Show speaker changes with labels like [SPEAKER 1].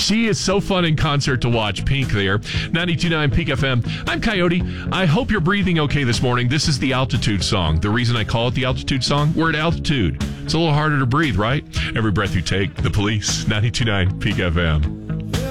[SPEAKER 1] She is so fun in concert to watch. Pink there. 92.9 Peak FM. I'm Coyote. I hope you're breathing okay this morning. This is the altitude song. The reason I call it the altitude song, we're at altitude. It's a little harder to breathe, right? Every breath you take, The Police. 92.9 Peak FM.